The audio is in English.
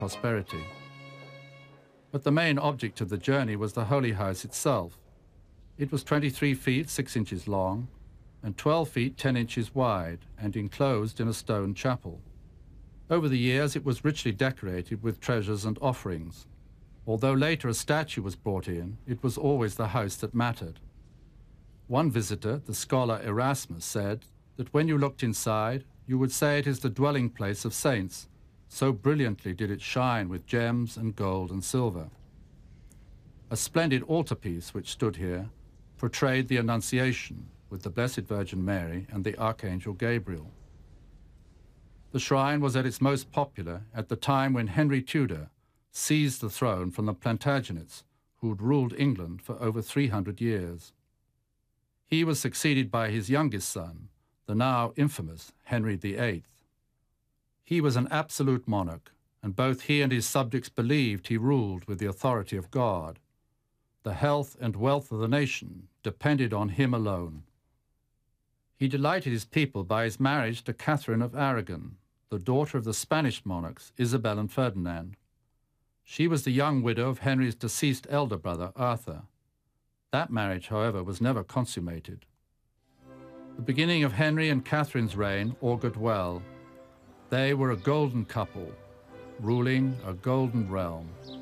prosperity. But the main object of the journey was the Holy House itself. It was 23 feet 6 inches long and 12 feet 10 inches wide and enclosed in a stone chapel. Over the years it was richly decorated with treasures and offerings. Although later a statue was brought in, it was always the house that mattered. One visitor, the scholar Erasmus, said that when you looked inside, you would say it is the dwelling place of saints. So brilliantly did it shine with gems and gold and silver. A splendid altarpiece which stood here portrayed the Annunciation with the Blessed Virgin Mary and the Archangel Gabriel. The shrine was at its most popular at the time when Henry Tudor seized the throne from the Plantagenets, who had ruled England for over 300 years. He was succeeded by his youngest son, the now infamous Henry VIII. He was an absolute monarch, and both he and his subjects believed he ruled with the authority of God. The health and wealth of the nation depended on him alone. He delighted his people by his marriage to Catherine of Aragon, the daughter of the Spanish monarchs Isabel and Ferdinand. She was the young widow of Henry's deceased elder brother, Arthur. That marriage, however, was never consummated. The beginning of Henry and Catherine's reign augured well. They were a golden couple, ruling a golden realm.